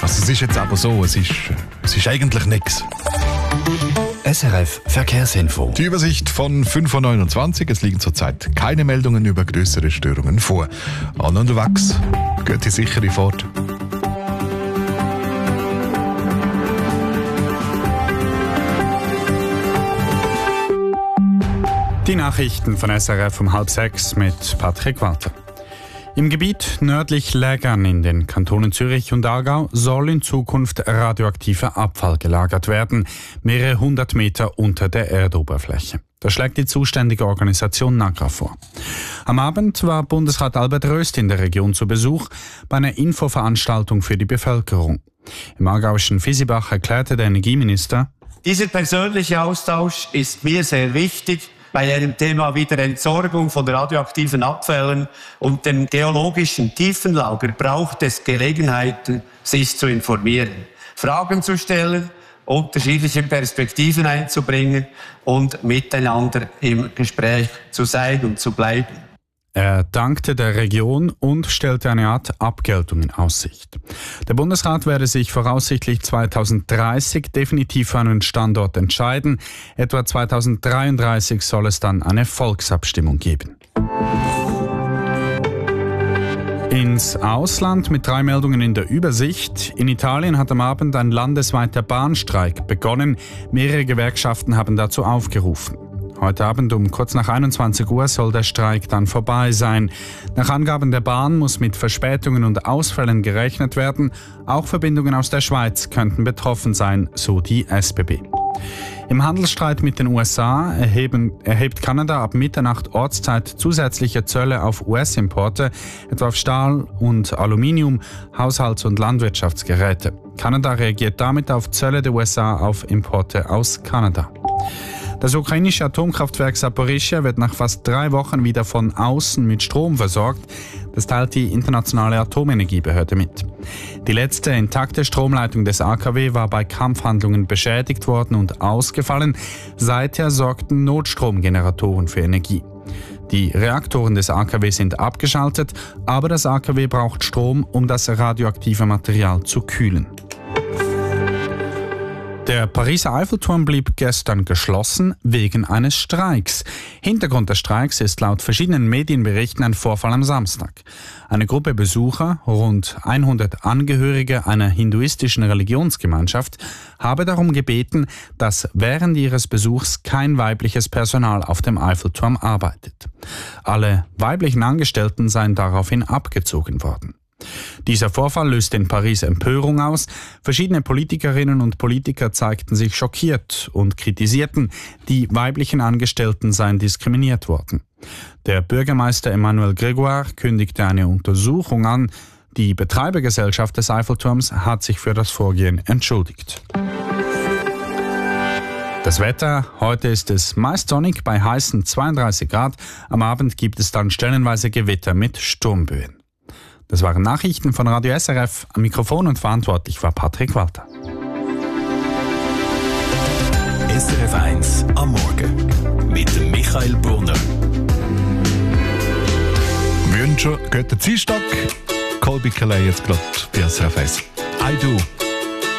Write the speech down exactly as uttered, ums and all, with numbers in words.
Also es ist jetzt aber so, es ist, es ist eigentlich nichts. S R F Verkehrsinfo. Die Übersicht von fünf Uhr neunundzwanzig. Es liegen zurzeit keine Meldungen über größere Störungen vor. An unterwegs geht die sichere Fahrt. Die Nachrichten von S R F um halb sechs mit Patrick Walter. Im Gebiet nördlich Lägern in den Kantonen Zürich und Aargau soll in Zukunft radioaktiver Abfall gelagert werden, mehrere hundert Meter unter der Erdoberfläche. Das schlägt die zuständige Organisation NAGRA vor. Am Abend war Bundesrat Albert Röst in der Region zu Besuch bei einer Infoveranstaltung für die Bevölkerung. Im aargauischen Visibach erklärte der Energieminister: Dieser persönliche Austausch ist mir sehr wichtig bei einem Thema wie der Entsorgung von radioaktiven Abfällen und dem geologischen Tiefenlager braucht es Gelegenheiten, sich zu informieren, Fragen zu stellen, unterschiedliche Perspektiven einzubringen und miteinander im Gespräch zu sein und zu bleiben. Er dankte der Region und stellte eine Art Abgeltung in Aussicht. Der Bundesrat werde sich voraussichtlich zweitausenddreißig definitiv für einen Standort entscheiden. Etwa zweitausenddreiunddreißig soll es dann eine Volksabstimmung geben. Ins Ausland mit drei Meldungen in der Übersicht. In Italien hat am Abend ein landesweiter Bahnstreik begonnen. Mehrere Gewerkschaften haben dazu aufgerufen. Heute Abend um kurz nach einundzwanzig Uhr soll der Streik dann vorbei sein. Nach Angaben der Bahn muss mit Verspätungen und Ausfällen gerechnet werden. Auch Verbindungen aus der Schweiz könnten betroffen sein, so die S B B. Im Handelsstreit mit den U S A erheben, erhebt Kanada ab Mitternacht Ortszeit zusätzliche Zölle auf U S-Importe, etwa auf Stahl und Aluminium, Haushalts- und Landwirtschaftsgeräte. Kanada reagiert damit auf Zölle der U S A auf Importe aus Kanada. Das ukrainische Atomkraftwerk Saporischschja wird nach fast drei Wochen wieder von außen mit Strom versorgt. Das teilt die internationale Atomenergiebehörde mit. Die letzte intakte Stromleitung des A K W war bei Kampfhandlungen beschädigt worden und ausgefallen. Seither sorgten Notstromgeneratoren für Energie. Die Reaktoren des A K W sind abgeschaltet, aber das A K W braucht Strom, um das radioaktive Material zu kühlen. Der Pariser Eiffelturm blieb gestern geschlossen wegen eines Streiks. Hintergrund des Streiks ist laut verschiedenen Medienberichten ein Vorfall am Samstag. Eine Gruppe Besucher, rund hundert Angehörige einer hinduistischen Religionsgemeinschaft, habe darum gebeten, dass während ihres Besuchs kein weibliches Personal auf dem Eiffelturm arbeitet. Alle weiblichen Angestellten seien daraufhin abgezogen worden. Dieser Vorfall löste in Paris Empörung aus. Verschiedene Politikerinnen und Politiker zeigten sich schockiert und kritisierten, die weiblichen Angestellten seien diskriminiert worden. Der Bürgermeister Emmanuel Grégoire kündigte eine Untersuchung an. Die Betreibergesellschaft des Eiffelturms hat sich für das Vorgehen entschuldigt. Das Wetter: Heute ist es meist sonnig bei heißen zweiunddreißig Grad. Am Abend gibt es dann stellenweise Gewitter mit Sturmböen. Das waren Nachrichten von Radio S R F. Am Mikrofon und verantwortlich war Patrick Walter. S R F eins am Morgen mit Michael Brunner. Wünsche, guten Dienstag. Colby Calais jetzt gerade bei S R F eins. I do.